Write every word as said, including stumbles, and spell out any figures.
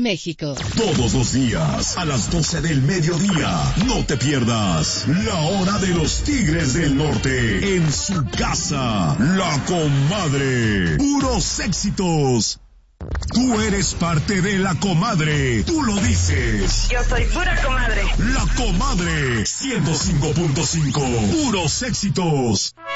México. Todos los días, a las doce del mediodía, no te pierdas La Hora de los Tigres del Norte, en su casa, La Comadre. Puros éxitos. Tú eres parte de La Comadre, tú lo dices. Yo soy pura comadre. La Comadre, ciento cinco punto cinco, puros éxitos.